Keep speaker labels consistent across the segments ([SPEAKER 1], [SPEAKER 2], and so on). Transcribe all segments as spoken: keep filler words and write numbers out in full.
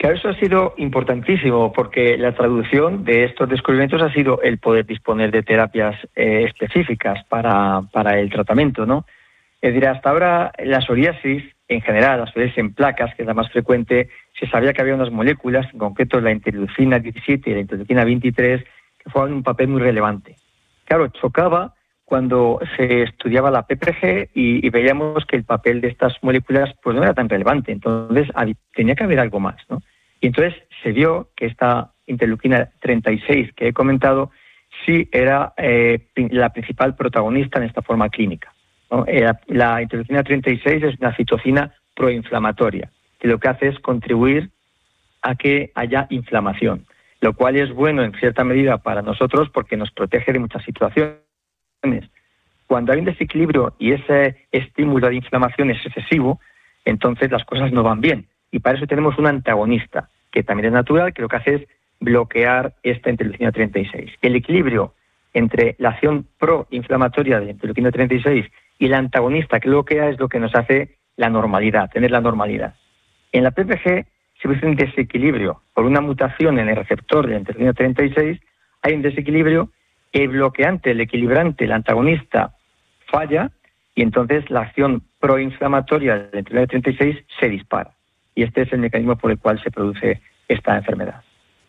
[SPEAKER 1] Claro, eso ha sido importantísimo porque la traducción de estos descubrimientos ha sido el poder disponer de terapias eh, específicas para, para el tratamiento, ¿no? Es decir, hasta ahora la psoriasis, en general, la psoriasis en placas, que es la más frecuente, se sabía que había unas moléculas, en concreto la interleucina diecisiete y la interleucina veintitrés, que jugaban un papel muy relevante. Claro, chocaba cuando se estudiaba la P P G y, y veíamos que el papel de estas moléculas pues no era tan relevante. Entonces tenía que haber algo más, ¿no? Y entonces se vio que esta interleucina treinta y seis que he comentado sí era eh, la principal protagonista en esta forma clínica, ¿no? Eh, la interleucina treinta y seis es una citocina proinflamatoria, que lo que hace es contribuir a que haya inflamación, lo cual es bueno en cierta medida para nosotros porque nos protege de muchas situaciones. Cuando hay un desequilibrio y ese estímulo de inflamación es excesivo, entonces las cosas no van bien. Y para eso tenemos un antagonista, que también es natural, que lo que hace es bloquear esta interleucina treinta y seis. El equilibrio entre la acción proinflamatoria de la interleucina treinta y seis y el antagonista que bloquea es lo que nos hace la normalidad, tener la normalidad. En la P P G, si hubiese un desequilibrio por una mutación en el receptor de la interleucina treinta y seis, hay un desequilibrio, el bloqueante, el equilibrante, el antagonista falla y entonces la acción proinflamatoria de la interleucina treinta y seis se dispara. Y este es el mecanismo por el cual se produce esta enfermedad.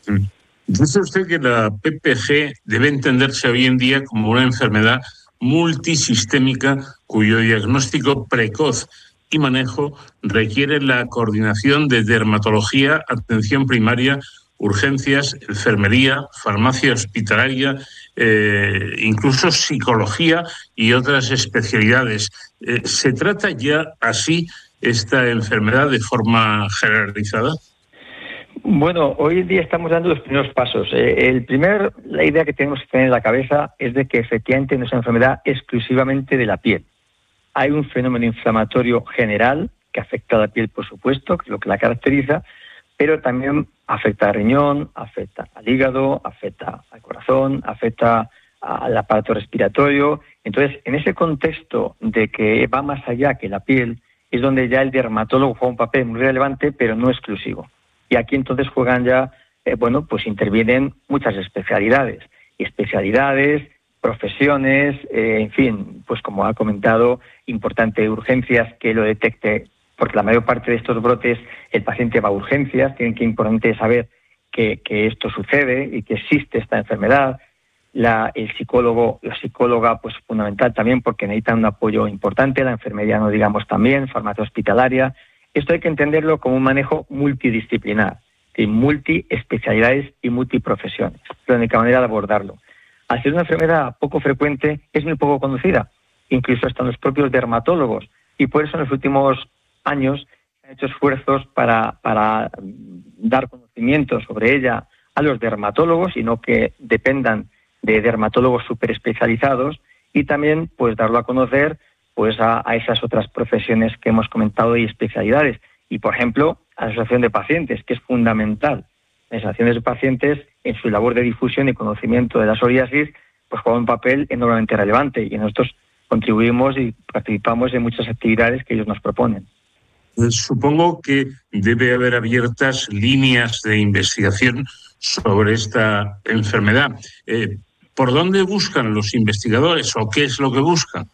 [SPEAKER 2] Dice usted que la P P G debe entenderse hoy en día como una enfermedad multisistémica cuyo diagnóstico precoz y manejo requiere la coordinación de dermatología, atención primaria, urgencias, enfermería, farmacia hospitalaria, eh, incluso psicología y otras especialidades. Eh, ¿Se trata ya así esta enfermedad de forma generalizada?
[SPEAKER 1] Bueno, hoy en día estamos dando los primeros pasos. Eh, el primer, la idea que tenemos que tener en la cabeza es de que efectivamente no es una enfermedad exclusivamente de la piel. Hay un fenómeno inflamatorio general que afecta a la piel, por supuesto, que es lo que la caracteriza, pero también afecta al riñón, afecta al hígado, afecta al corazón, afecta al aparato respiratorio. Entonces, en ese contexto de que va más allá que la piel, es donde ya el dermatólogo juega un papel muy relevante, pero no exclusivo. Y aquí entonces juegan ya, eh, bueno, pues intervienen muchas especialidades, especialidades, profesiones, eh, en fin, pues como ha comentado, importante urgencias que lo detecte, porque la mayor parte de estos brotes el paciente va a urgencias, tienen que importante saber que, que esto sucede y que existe esta enfermedad. La, el psicólogo, la psicóloga, pues fundamental también porque necesitan un apoyo importante, la enfermería no digamos también, farmacia hospitalaria. Esto hay que entenderlo como un manejo multidisciplinar, de multiespecialidades y multiprofesiones. Es la única manera de abordarlo. Al ser una enfermedad poco frecuente, es muy poco conocida, incluso hasta los propios dermatólogos, y por eso en los últimos años se han hecho esfuerzos para, para dar conocimiento sobre ella a los dermatólogos y no que dependan de dermatólogos superespecializados, y también pues darlo a conocer pues a, a esas otras profesiones que hemos comentado y especialidades. Y, por ejemplo, a la asociación de pacientes, que es fundamental. Las asociaciones de pacientes, en su labor de difusión y conocimiento de la psoriasis, pues juegan un papel enormemente relevante y nosotros contribuimos y participamos en muchas actividades que ellos nos proponen.
[SPEAKER 2] Supongo que debe haber abiertas líneas de investigación sobre esta enfermedad. Eh, ¿Por dónde buscan los investigadores o qué es lo que buscan?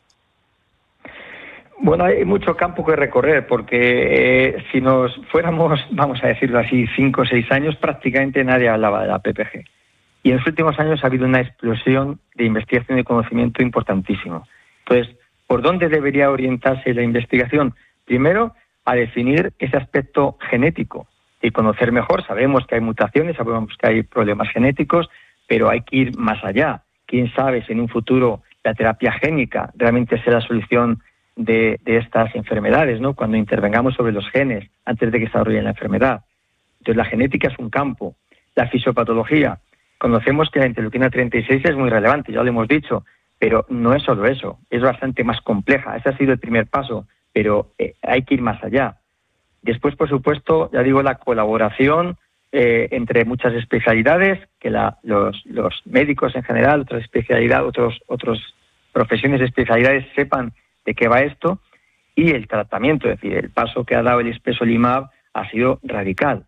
[SPEAKER 1] Bueno, hay mucho campo que recorrer porque eh, si nos fuéramos, vamos a decirlo así, cinco o seis años, prácticamente nadie hablaba de la P P G. Y en los últimos años ha habido una explosión de investigación y conocimiento importantísimo. Entonces, ¿por dónde debería orientarse la investigación? Primero, a definir ese aspecto genético y conocer mejor. Sabemos que hay mutaciones, sabemos que hay problemas genéticos, pero hay que ir más allá. ¿Quién sabe si en un futuro la terapia génica realmente será la solución De, de estas enfermedades, ¿no? Cuando intervengamos sobre los genes antes de que se desarrolle la enfermedad. Entonces, la genética es un campo. La fisiopatología. Conocemos que la interleucina treinta y seis es muy relevante, ya lo hemos dicho, pero no es solo eso, es bastante más compleja. Ese ha sido el primer paso, pero eh, hay que ir más allá. Después, por supuesto, ya digo, la colaboración eh, entre muchas especialidades, que la, los, los médicos en general, otras especialidades, otros, otros profesiones de especialidades sepan de qué va esto, y el tratamiento, es decir, el paso que ha dado el Espesolimab ha sido radical.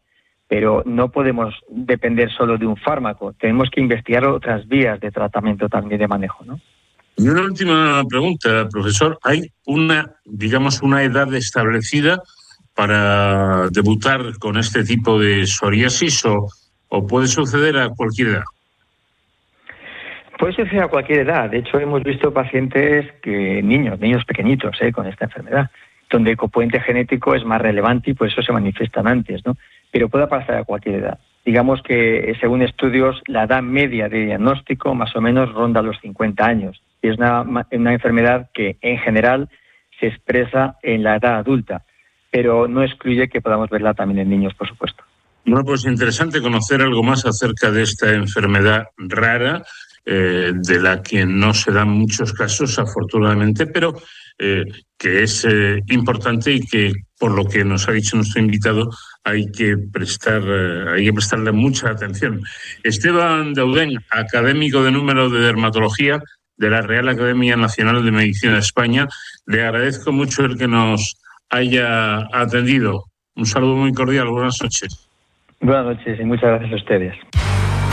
[SPEAKER 1] pero no podemos depender solo de un fármaco. Tenemos que investigar otras vías de tratamiento también de manejo, ¿no?
[SPEAKER 2] Y una última pregunta, profesor. ¿Hay una, digamos, una edad establecida para debutar con este tipo de psoriasis o, o puede suceder a cualquier edad?
[SPEAKER 1] Puede suceder a cualquier edad. De hecho, hemos visto pacientes, que niños, niños pequeñitos, ¿eh? con esta enfermedad, donde el componente genético es más relevante y por eso se manifiestan antes, ¿no? Pero puede pasar a cualquier edad. Digamos que, según estudios, la edad media de diagnóstico más o menos ronda los cincuenta años. Y es una, una enfermedad que, en general, se expresa en la edad adulta, pero no excluye que podamos verla también en niños, por supuesto.
[SPEAKER 2] Bueno, pues interesante conocer algo más acerca de esta enfermedad rara, eh, de la que no se dan muchos casos, afortunadamente, pero eh, que es eh, importante y que, por lo que nos ha dicho nuestro invitado, hay que prestar, eh, hay que prestarle mucha atención. Esteban Daudén, académico de número de dermatología de la Real Academia Nacional de Medicina de España, le agradezco mucho el que nos haya atendido. Un saludo muy cordial, buenas noches.
[SPEAKER 1] Buenas noches y muchas gracias a ustedes.